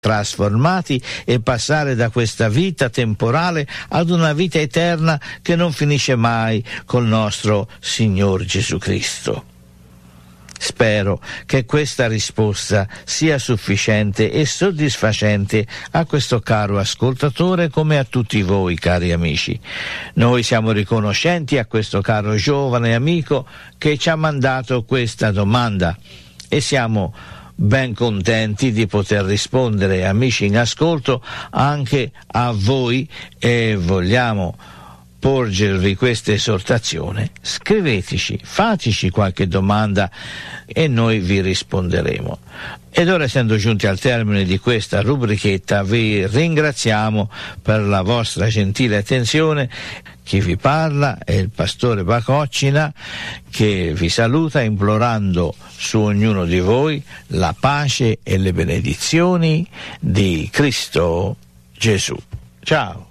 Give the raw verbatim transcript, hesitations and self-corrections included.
trasformati e passare da questa vita temporale ad una vita eterna che non finisce mai col nostro Signor Gesù Cristo. Spero che questa risposta sia sufficiente e soddisfacente a questo caro ascoltatore come a tutti voi, cari amici. Noi siamo riconoscenti a questo caro giovane amico che ci ha mandato questa domanda e siamo ben contenti di poter rispondere, amici in ascolto, anche a voi, e vogliamo porgervi questa esortazione. Scriveteci, fateci qualche domanda e noi vi risponderemo. Ed ora, essendo giunti al termine di questa rubrichetta, vi ringraziamo per la vostra gentile attenzione. Chi vi parla è il pastore Bacoccina, che vi saluta implorando su ognuno di voi la pace e le benedizioni di Cristo Gesù. Ciao!